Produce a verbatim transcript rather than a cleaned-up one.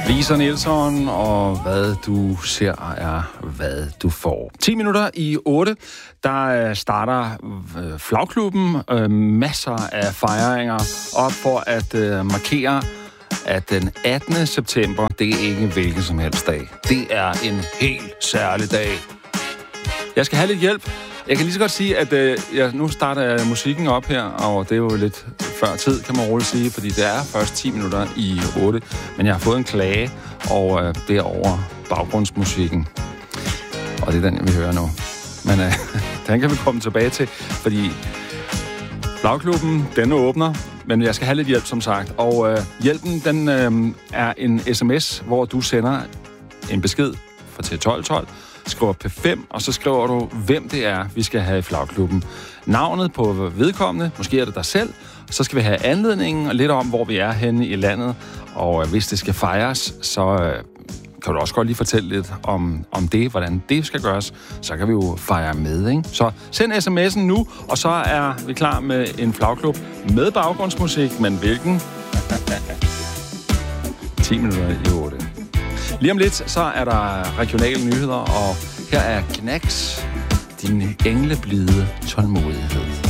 Lisa Nielsen, og hvad du ser er, hvad du får. ti minutter i otte, der starter Flagklubben. Masser af fejringer op for at markere, at den attende september, det er ikke hvilken som helst dag. Det er en helt særlig dag. Jeg skal have lidt hjælp. Jeg kan lige så godt sige, at øh, jeg, nu starter musikken op her, og det er jo lidt før tid, kan man roligt sige, fordi det er først ti minutter i otte. Men jeg har fået en klage, og øh, det er over baggrundsmusikken. Og det er den, vi hører nu. Men øh, den kan vi komme tilbage til, fordi Flagklubben, den åbner, men jeg skal have lidt hjælp, som sagt. Og øh, hjælpen, den øh, er en sms, hvor du sender en besked fra til tolv tolv, skriver P fem, og så skriver du, hvem det er, vi skal have i Flagklubben. Navnet på vedkommende, måske er det dig selv, så skal vi have anledningen og lidt om, hvor vi er henne i landet. Og øh, hvis det skal fejres, så øh, kan du også godt lige fortælle lidt om, om det, hvordan det skal gøres. Så kan vi jo fejre med, ikke? Så send sms'en nu, og så er vi klar med en Flagklub med baggrundsmusik, men hvilken? ti minutter i otte. Lige om lidt, så er der regionale nyheder, og her er Knacks, din engleblide tålmodighed.